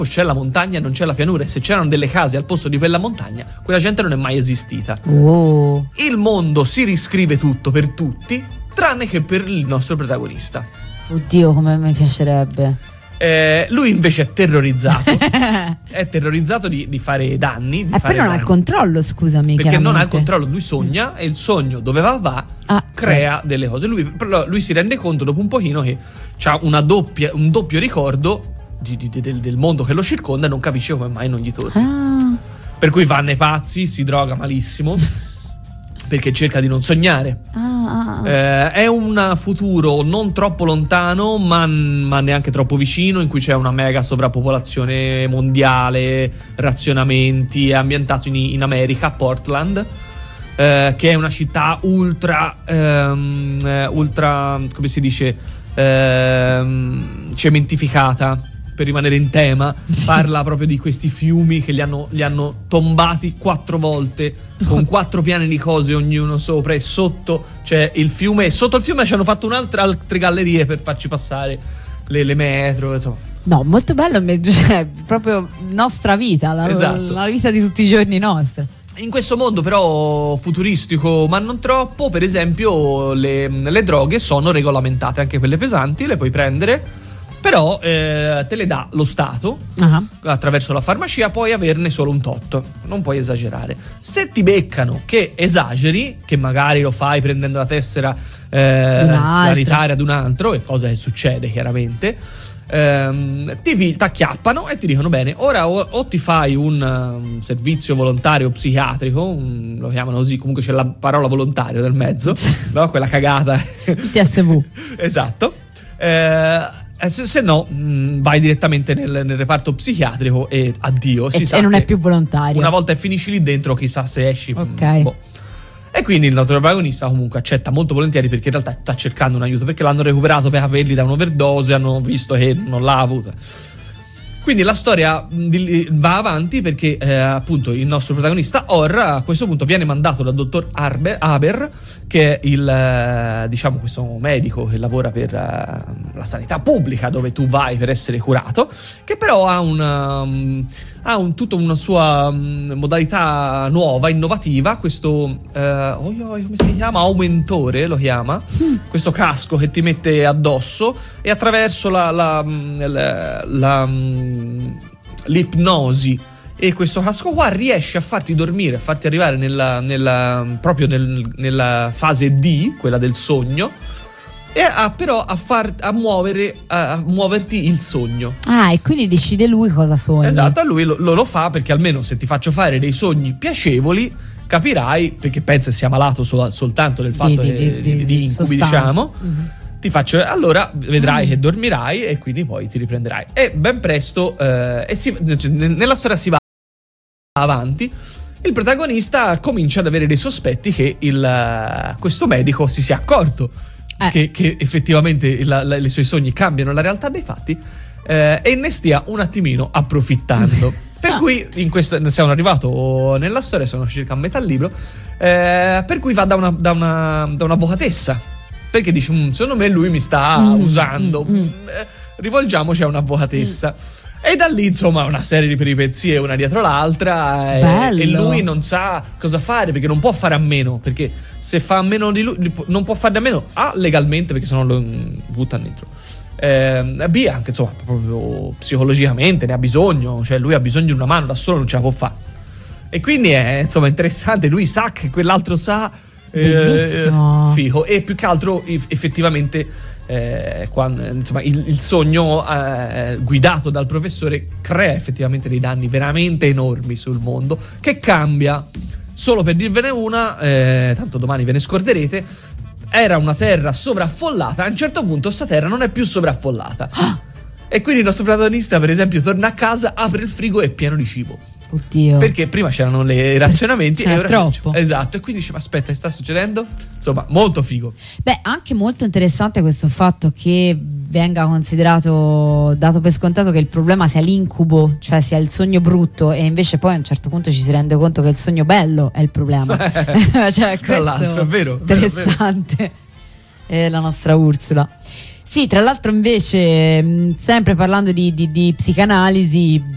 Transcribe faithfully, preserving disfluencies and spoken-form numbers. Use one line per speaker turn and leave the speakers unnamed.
c'è la montagna, non c'è la pianura, e se c'erano delle case al posto di quella montagna, quella gente non è mai esistita.
Oh.
Il mondo si riscrive tutto per tutti, tranne che per il nostro protagonista.
Oddio, come mi piacerebbe.
Eh, lui invece è terrorizzato. È terrorizzato di, di fare danni. Di
Eh,
fare
però non ha
danni.
il controllo, scusami.
Perché non ha il
chiaramente.
controllo, lui sogna e il sogno dove va va
Ah,
crea
certo.
delle cose. Lui, però lui si rende conto dopo un pochino che ha una doppia, un doppio ricordo di, di, del, del mondo che lo circonda e non capisce come mai non gli torni.
Ah.
Per cui va nei pazzi, si droga malissimo perché cerca di non sognare.
Ah, ah.
Eh, è un futuro non troppo lontano, ma, ma neanche troppo vicino, in cui c'è una mega sovrappopolazione mondiale, razionamenti. È ambientato in, in America, a Portland, eh, che è una città ultra, ehm, eh, ultra, come si dice, ehm, cementificata. Per rimanere in tema,
Sì.
parla proprio di questi fiumi che li hanno, li hanno tombati quattro volte, con quattro piani di cose ognuno sopra, e sotto c'è il fiume, e sotto il fiume ci hanno fatto un'altra, altre gallerie per farci passare le, le metro, insomma.
No, molto bello, cioè, proprio nostra vita, la,
Esatto.
la vita di tutti i giorni nostra.
In questo mondo però futuristico, ma non troppo, per esempio le, le droghe sono regolamentate, anche quelle pesanti, le puoi prendere. Però eh, te le dà lo Stato
Ah.
attraverso la farmacia, puoi averne solo un tot, non puoi esagerare. Se ti beccano che esageri, che magari lo fai prendendo la tessera eh,
Un altro.
sanitaria ad un altro, e cosa che succede chiaramente, ehm, ti acchiappano e ti dicono: bene, ora o, o ti fai un um, servizio volontario psichiatrico, un, lo chiamano così, comunque c'è la parola volontario nel mezzo, no? Quella cagata.
T S V.
Esatto. Eh, Se, se no mh, vai direttamente nel, nel reparto psichiatrico e addio, si
E,
sa
e non è
che
più volontario.
una volta che finisci lì dentro, chissà se esci.
Ok.
mh, boh. E quindi il nostro protagonista comunque accetta molto volentieri, perché in realtà sta cercando un aiuto, perché l'hanno recuperato per i capelli da un'overdose, hanno visto che non l'ha avuta. Quindi la storia di, va avanti perché eh, appunto il nostro protagonista Or a questo punto viene mandato dal dottor Arbe, Haber, che è il eh, diciamo questo medico che lavora per eh, la sanità pubblica, dove tu vai per essere curato, che però ha una um, ha un, tutta una sua um, modalità nuova, innovativa, questo eh, oh, oh, come si chiama? Aumentore lo chiama, mm. questo casco che ti mette addosso, e attraverso la, la, la, la l'ipnosi e questo casco qua riesce a farti dormire, a farti arrivare nella, nella, proprio nel, nella fase D, quella del sogno, e a, però a far a muovere a, a muoverti il sogno.
Ah, e quindi decide lui cosa sogni.
Esatto, a lui lo, lo, lo fa perché almeno se ti faccio fare dei sogni piacevoli capirai, perché pensa sia malato sol, soltanto del fatto
Di-
che,
di- di-
di, di incubi,
sostanza.
diciamo.
Mhm.
Ti faccio, allora vedrai
Mm.
che dormirai e quindi poi ti riprenderai. E ben presto eh, e si, nella storia si va avanti. Il protagonista comincia ad avere dei sospetti che il, questo medico si sia accorto
Eh.
che, che effettivamente la, la, i suoi sogni cambiano la realtà dei fatti, eh, e ne stia un attimino approfittando. Per
Ah.
cui in questa, siamo arrivati nella storia, sono circa a metà libro, eh, per cui va da una, da una, da un'avvocatessa, perché dice: mm, secondo me lui mi sta
Mm,
usando,
mm, mm.
Eh, rivolgiamoci a un'avvocatessa. E da lì insomma una serie di peripezie una dietro l'altra, e,
Bello.
e lui non sa cosa fare, perché non può fare a meno, perché se fa a meno di lui non può farne a meno, A, legalmente, perché sennò lo mm, buttano dentro, eh, B, anche insomma proprio psicologicamente ne ha bisogno, cioè lui ha bisogno di una mano, da solo non ce la può fare. E quindi è insomma interessante, lui sa che quell'altro sa, eh,
Bellissimo.
figo. E più che altro effettivamente eh, quando, insomma il, il sogno eh, guidato dal professore crea effettivamente dei danni veramente enormi sul mondo, che cambia. Solo per dirvene una, eh, tanto domani ve ne scorderete, era una terra sovraffollata, a un certo punto sta terra non è più sovraffollata. E quindi il nostro protagonista, per esempio, torna a casa, apre il frigo e è pieno di cibo.
Oddio.
Perché prima c'erano le razionamenti
C'era
e ora
troppo.
Esatto, e quindi dice: ma aspetta, che sta succedendo? Insomma, molto figo.
Beh, anche molto interessante questo fatto che venga considerato, dato per scontato che il problema sia l'incubo, cioè sia il sogno brutto, e invece poi a un certo punto ci si rende conto che il sogno bello è il problema. Cioè,
Tra l'altro,
questo
è vero, vero,
interessante. È la nostra Ursula. Sì, tra l'altro invece, mh, sempre parlando di, di, di psicanalisi,